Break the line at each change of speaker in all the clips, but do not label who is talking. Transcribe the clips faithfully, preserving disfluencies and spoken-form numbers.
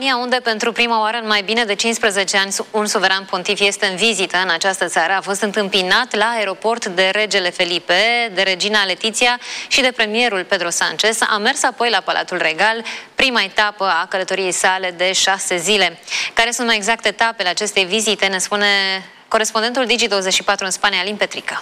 Spania, unde pentru prima oară în mai bine de cincisprezece ani un suveran pontif este în vizită în această țară, a fost întâmpinat la aeroport de regele Felipe, de regina Letizia și de premierul Pedro Sánchez. A mers apoi la Palatul Regal, prima etapă a călătoriei sale de șase zile. Care sunt mai exact etapele acestei vizite, ne spune corespondentul Digi douăzeci și patru în Spania, Alin Petrica.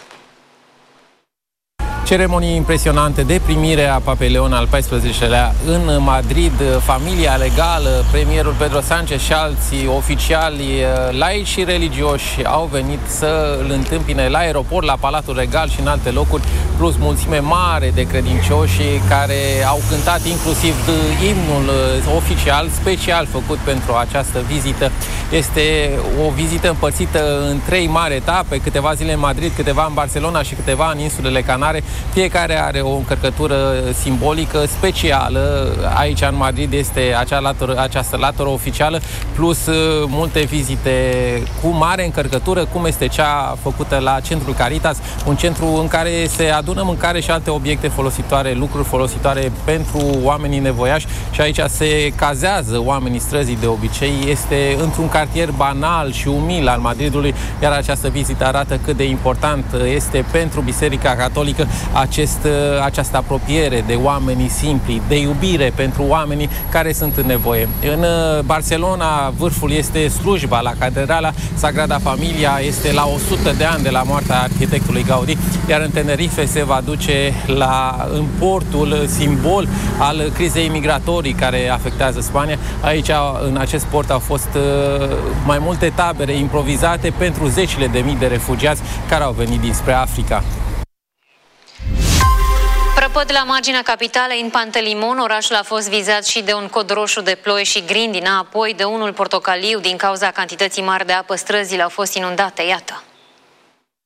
Ceremonii impresionante de primire a Papei Leon al paisprezecelea în Madrid, familia legală, premierul Pedro Sánchez și alții oficiali laici și religioși au venit să îl întâmpine la aeroport, la Palatul Regal și în alte locuri, plus mulțime mare de credincioși care au cântat inclusiv imnul oficial, special făcut pentru această vizită. Este o vizită împărțită în trei mari etape, câteva zile în Madrid, câteva în Barcelona și câteva în insulele Canare. Fiecare are o încărcătură simbolică specială. Aici în Madrid este acea latură, această latură oficială, plus uh, multe vizite cu mare încărcătură, cum este cea făcută la Centrul Caritas, un centru în care se adună mâncare și alte obiecte folositoare, lucruri folositoare pentru oamenii nevoiași, și aici se cazează oamenii străzii de obicei. Este într-un cartier banal și umil al Madridului, iar această vizită arată cât de important este pentru Biserica Catolică acest, această apropiere de oamenii simpli, de iubire pentru oamenii care sunt în nevoie. În Barcelona, vârful este slujba la Catedrala Sagrada Familia, este la o sută de ani de la moartea arhitectului Gaudí, iar în Tenerife se va duce la, în portul simbol al crizei migratorii care afectează Spania. Aici, în acest port, au fost mai multe tabere improvizate pentru zecile de mii de refugiați care au venit dinspre Africa.
Prăpăd la marginea capitalei, în Pantelimon, orașul a fost vizat și de un cod roșu de ploi și grindină, apoi de unul portocaliu din cauza cantității mari de apă, străzile au fost inundate, iată.